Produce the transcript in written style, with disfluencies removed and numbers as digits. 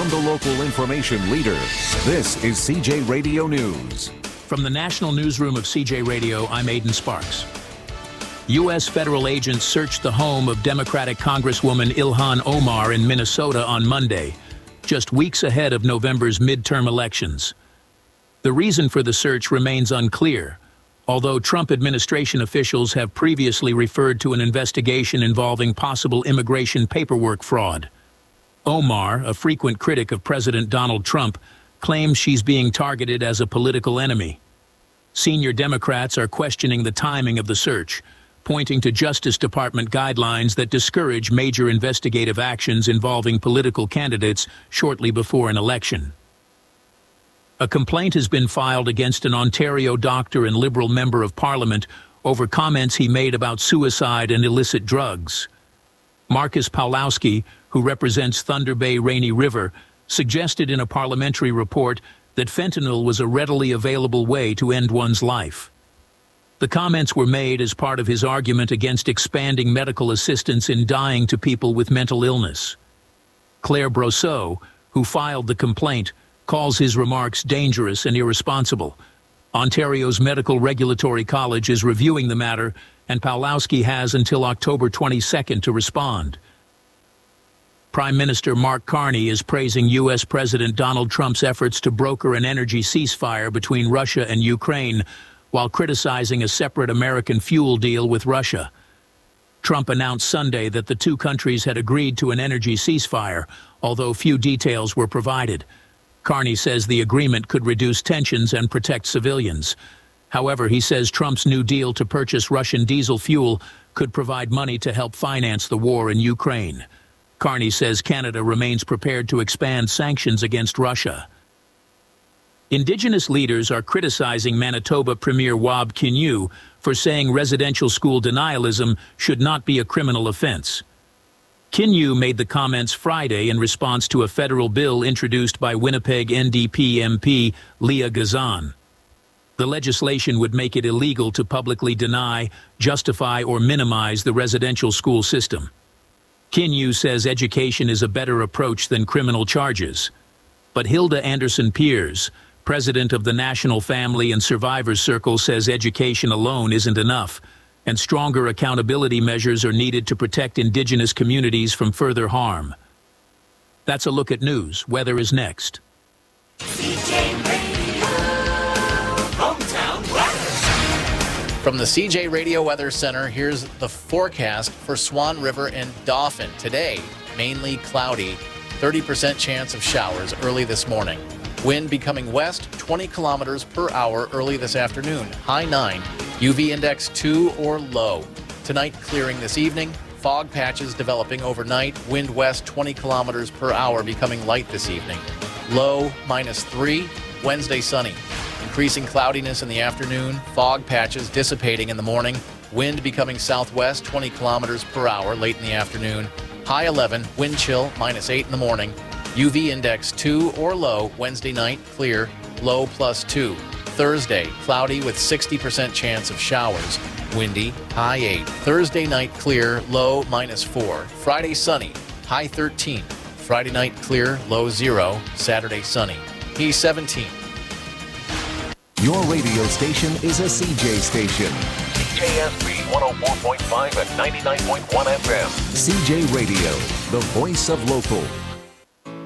from the local information leader. This is CJ Radio News. From the National Newsroom of CJ Radio, I'm Aidan Sparks. U.S. federal agents searched the home of Democratic Congresswoman Ilhan Omar in Minnesota on Monday, just weeks ahead of November's midterm elections. The reason for the search remains unclear, although Trump administration officials have previously referred to an investigation involving possible immigration paperwork fraud. Omar, a frequent critic of President Donald Trump, claims she's being targeted as a political enemy. Senior Democrats are questioning the timing of the search, pointing to Justice Department guidelines that discourage major investigative actions involving political candidates shortly before an election. A complaint has been filed against an Ontario doctor and Liberal member of Parliament over comments he made about suicide and illicit drugs. Marcus Pawlowski, who represents Thunder Bay Rainy River, suggested in a parliamentary report that fentanyl was a readily available way to end one's life. The comments were made as part of his argument against expanding medical assistance in dying to people with mental illness. Claire Brosseau, who filed the complaint, calls his remarks dangerous and irresponsible. Ontario's Medical Regulatory College is reviewing the matter, and Pawlowski has until October 22nd to respond. Prime Minister Mark Carney is praising U.S. President Donald Trump's efforts to broker an energy ceasefire between Russia and Ukraine, while criticizing a separate American fuel deal with Russia. Trump announced Sunday that the two countries had agreed to an energy ceasefire, although few details were provided. Carney says the agreement could reduce tensions and protect civilians. However, he says Trump's new deal to purchase Russian diesel fuel could provide money to help finance the war in Ukraine. Carney says Canada remains prepared to expand sanctions against Russia. Indigenous leaders are criticizing Manitoba Premier Wab Kinew for saying residential school denialism should not be a criminal offense. Kinew made the comments Friday in response to a federal bill introduced by Winnipeg NDP MP Leah Gazan. The legislation would make it illegal to publicly deny, justify, or minimize the residential school system. Kinew says education is a better approach than criminal charges. But Hilda Anderson-Piers, president of the National Family and Survivors Circle, says education alone isn't enough, and stronger accountability measures are needed to protect Indigenous communities from further harm. That's a look at news. Weather is next. CJ Radio, Hometown Weather. From the CJ Radio Weather Center, here's the forecast for Swan River and Dauphin. Today, mainly cloudy, 30% chance of showers early this morning. Wind becoming west, 20 kilometers per hour early this afternoon, high 9, UV index 2 or low. Tonight clearing this evening, fog patches developing overnight, wind west 20 kilometers per hour becoming light this evening. Low -3, Wednesday sunny. Increasing cloudiness in the afternoon, fog patches dissipating in the morning, wind becoming southwest 20 kilometers per hour late in the afternoon, high 11, wind chill -8 in the morning. UV index 2 or low, Wednesday night, clear, low +2. Thursday, cloudy with 60% chance of showers, windy, high 8. Thursday night, clear, low -4. Friday, sunny, high 13. Friday night, clear, low 0. Saturday, sunny, high 17. Your radio station is a CJ station. KSB 104.5 and 99.1 FM. CJ Radio, the voice of local.